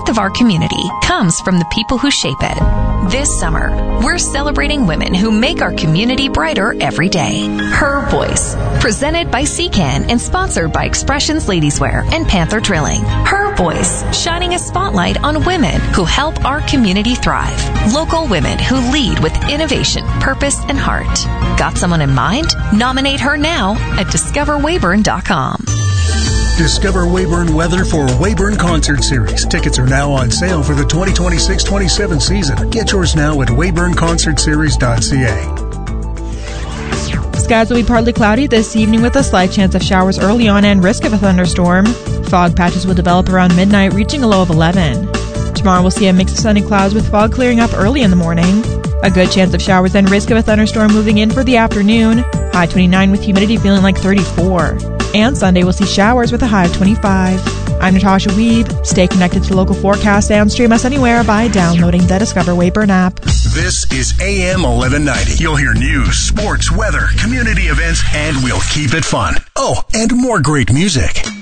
strength of our community comes from the people who shape it. This summer, we're celebrating women who make our community brighter every day. Her Voice, presented by CCAN and sponsored by Expressions Ladieswear and Panther Drilling. Her Voice, shining a spotlight on women who help our community thrive. Local women who lead with innovation, purpose, and heart. Got someone in mind? Nominate her now at discoverweyburn.com. Discover Weyburn weather for Weyburn Concert Series. Tickets are now on sale for the 2026-27 season. Get yours now at weyburnconcertseries.ca. Skies will be partly cloudy this evening with a slight chance of showers early on and risk of a thunderstorm. Fog patches will develop around midnight, reaching a low of 11. Tomorrow we'll see a mix of sunny clouds with fog clearing up early in the morning. A good chance of showers and risk of a thunderstorm moving in for the afternoon. High 29 with humidity feeling like 34. And Sunday we'll see showers with a high of 25. I'm Natasha Weeb. Stay connected to local forecasts and stream us anywhere by downloading the Discover Weyburn app. This is AM 1190. You'll hear news, sports, weather, community events, and we'll keep it fun. Oh, and more great music.